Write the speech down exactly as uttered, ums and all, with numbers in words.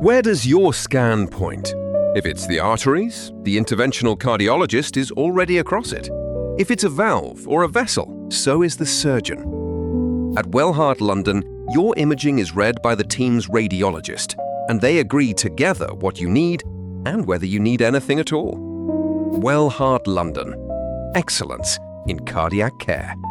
Where does your scan point? If it's the arteries, the interventional cardiologist is already across it. If it's a valve or a vessel, so is the surgeon. At Wellheart London, your imaging is read by the team's radiologist, and they agree together what you need and whether you need anything at all. Wellheart London. Excellence in cardiac care.